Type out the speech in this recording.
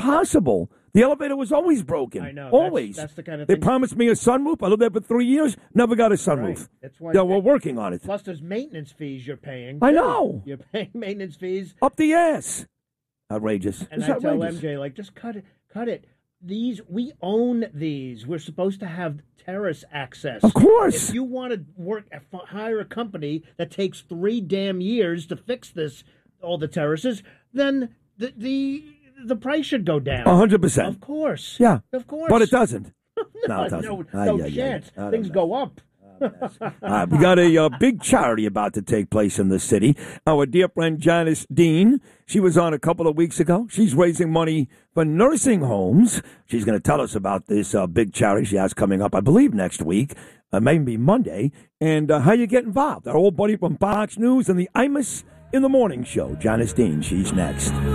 impossible. The elevator was always broken. I know. Always. That's the kind of They thing. promised me a sunroof. I lived there for 3 years. Never got a sunroof. Right. That's why Yeah, we're working on it. Plus, there's maintenance fees you're paying. I too. know. You're paying maintenance fees. Up the ass. Outrageous. And It's I tell outrageous. MJ, like, just cut it. We own these. We're supposed to have terrace access. Of course. If you want to hire a company that takes 3 damn years to fix all the terraces, then the price should go down. 100%. Of course. Yeah. Of course. But it doesn't. No, it doesn't. no chance. Things go up. We got a big charity about to take place in the city. Our dear friend Janice Dean, she was on a couple of weeks ago. She's raising money for nursing homes. She's going to tell us about this big charity she has coming up, I believe, next week, maybe Monday, and how you get involved. Our old buddy from Fox News and the Imus in the Morning Show, Janice Dean. She's next.